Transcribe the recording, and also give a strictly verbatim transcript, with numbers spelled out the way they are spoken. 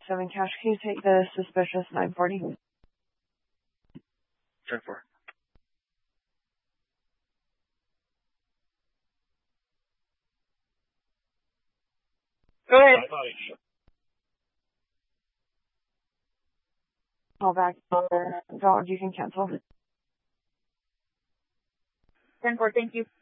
seven cash. Can you take the suspicious nine forty? ten four. Go ahead. Call back. Dog, you can cancel. ten four, thank you.